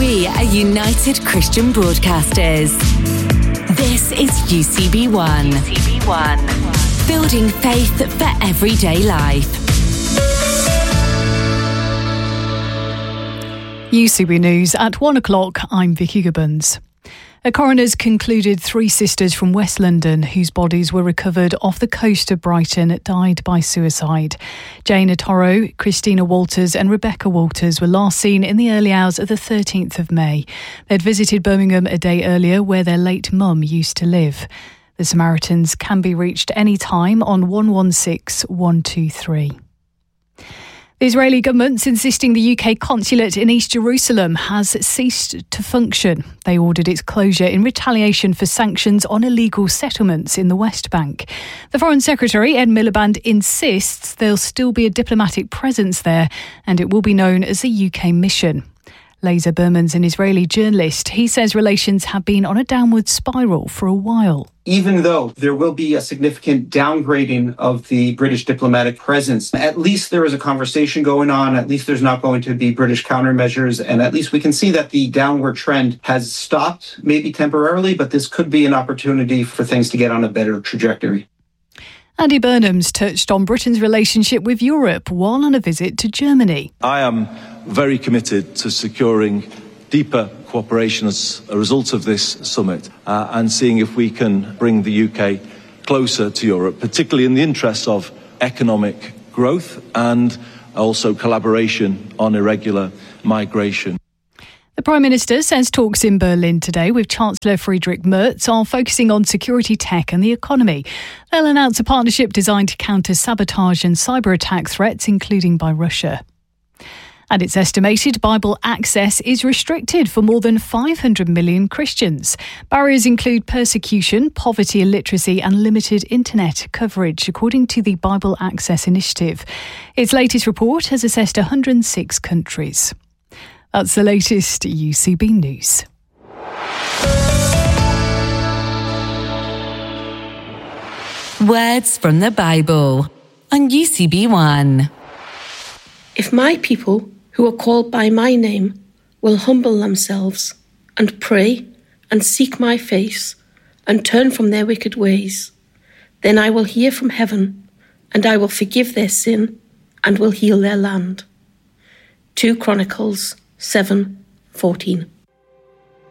We are United Christian Broadcasters. This is UCB1. UCB1. Building faith for everyday life. UCB News at 1 o'clock. I'm Vicky Gibbons. A coroner's concluded 3 sisters from West London whose bodies were recovered off the coast of Brighton died by suicide. Jane Atoro, Christina Walters and Rebecca Walters were last seen in the early hours of the 13th of May. They'd visited Birmingham a day earlier where their late mum used to live. The Samaritans can be reached any time on 116 123. The Israeli government's insisting the UK consulate in East Jerusalem has ceased to function. They ordered its closure in retaliation for sanctions on illegal settlements in the West Bank. The Foreign Secretary, Ed Miliband, insists there'll still be a diplomatic presence there and it will be known as the UK mission. Lazer Berman's an Israeli journalist. He says relations have been on a downward spiral for a while. Even though there will be a significant downgrading of the British diplomatic presence, at least there is a conversation going on. At least there's not going to be British countermeasures. And at least we can see that the downward trend has stopped, maybe temporarily, but this could be an opportunity for things to get on a better trajectory. Andy Burnham's touched on Britain's relationship with Europe while on a visit to Germany. I am very committed to securing deeper cooperation as a result of this summit and seeing if we can bring the UK closer to Europe, particularly in the interests of economic growth and also collaboration on irregular migration. The Prime Minister says talks in Berlin today with Chancellor Friedrich Merz are focusing on security tech and the economy. They'll announce a partnership designed to counter sabotage and cyber attack threats, including by Russia. And it's estimated Bible access is restricted for more than 500 million Christians. Barriers include persecution, poverty, illiteracy and limited internet coverage, according to the Bible Access Initiative. Its latest report has assessed 106 countries. That's the latest UCB News. Words from the Bible on UCB1. If my people, who are called by my name, will humble themselves and pray and seek my face and turn from their wicked ways, then I will hear from heaven and I will forgive their sin and will heal their land. 2 Chronicles 7:14.